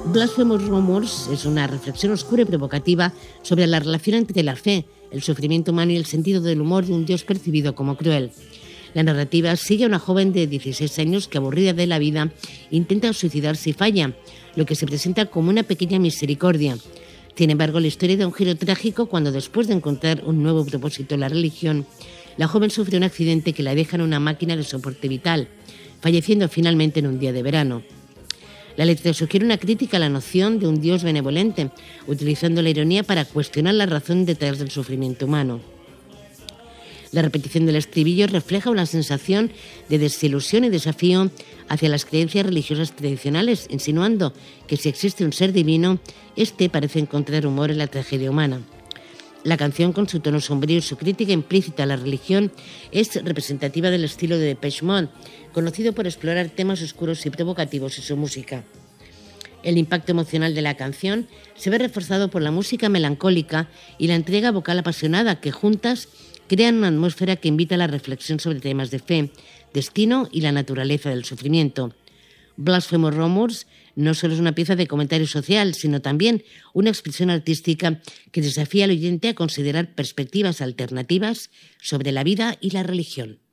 Blasphemous Rumors es una reflexión oscura y provocativa sobre la relación entre la fe, el sufrimiento humano y el sentido del humor de un Dios percibido como cruel. La narrativa sigue a una joven de 16 años que, aburrida de la vida, intenta suicidarse y falla, lo que se presenta como una pequeña misericordia. Sin embargo, la historia da un giro trágico cuando, después de encontrar un nuevo propósito en la religión, la joven sufre un accidente que la deja en una máquina de soporte vital, falleciendo finalmente en un día de verano. La letra sugiere una crítica a la noción de un Dios benevolente, utilizando la ironía para cuestionar la razón detrás del sufrimiento humano. La repetición del estribillo refleja una sensación de desilusión y desafío hacia las creencias religiosas tradicionales, insinuando que si existe un ser divino, este parece encontrar humor en la tragedia humana. La canción, con su tono sombrío y su crítica implícita a la religión, es representativa del estilo de Depeche Mode, conocido por explorar temas oscuros y provocativos en su música. El impacto emocional de la canción se ve reforzado por la música melancólica y la entrega vocal apasionada que juntas crean una atmósfera que invita a la reflexión sobre temas de fe, destino y la naturaleza del sufrimiento. Blasphemous Rumors no solo es una pieza de comentario social, sino también una expresión artística que desafía al oyente a considerar perspectivas alternativas sobre la vida y la religión.